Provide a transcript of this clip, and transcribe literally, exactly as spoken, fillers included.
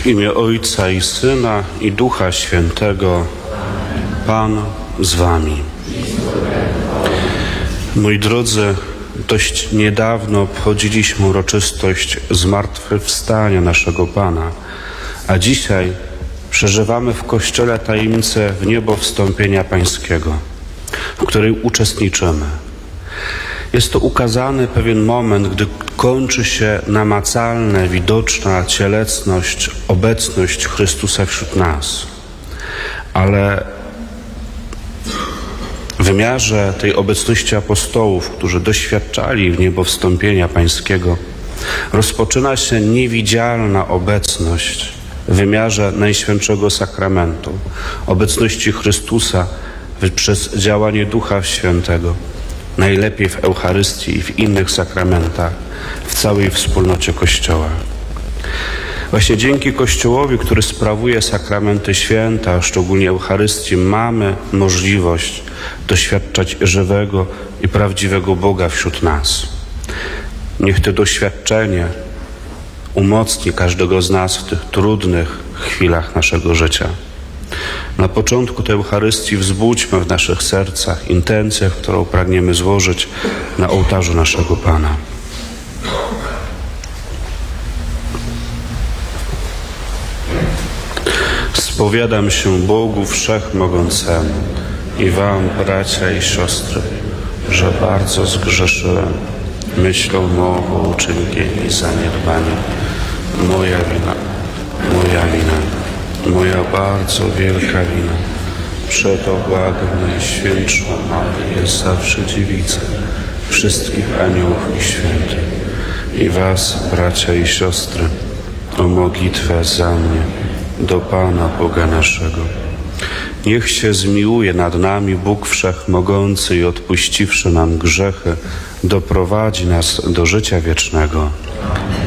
W imię Ojca i Syna i Ducha Świętego. Pan z wami. Moi drodzy, dość niedawno obchodziliśmy uroczystość zmartwychwstania naszego Pana, a dzisiaj przeżywamy w Kościele tajemnicę w niebo wstąpienia Pańskiego, w której uczestniczymy. Jest to ukazany pewien moment, gdy kończy się namacalna, widoczna cielesność, obecność Chrystusa wśród nas. Ale w wymiarze tej obecności apostołów, którzy doświadczali w niebo wstąpienia Pańskiego, rozpoczyna się niewidzialna obecność w wymiarze Najświętszego Sakramentu, obecności Chrystusa przez działanie Ducha Świętego, najlepiej w Eucharystii i w innych sakramentach, w całej wspólnocie Kościoła. Właśnie dzięki Kościołowi, który sprawuje sakramenty święte, a szczególnie Eucharystii, mamy możliwość doświadczać żywego i prawdziwego Boga wśród nas. Niech to doświadczenie umocni każdego z nas w tych trudnych chwilach naszego życia. Na początku tej Eucharystii wzbudźmy w naszych sercach intencję, którą pragniemy złożyć na ołtarzu naszego Pana. Spowiadam się Bogu Wszechmogącemu i wam, bracia i siostry, że bardzo zgrzeszyłem myślą, mową, uczynkiem i zaniedbaniem. Moja wina, moja wina, moja bardzo wielka wina. Przeto błagam Najświętszą Maryję, zawsze Dziewicę, wszystkich aniołów i świętych i was, bracia i siostry, o modlitwę za mnie do Pana Boga naszego. Niech się zmiłuje nad nami Bóg Wszechmogący i odpuściwszy nam grzechy, doprowadzi nas do życia wiecznego.